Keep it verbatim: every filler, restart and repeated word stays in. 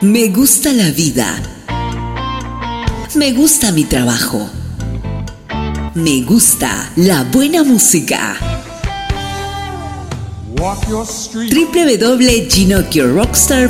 Me gusta la vida. Me gusta mi trabajo. Me gusta la buena música. w w w punto ginocchio rockstar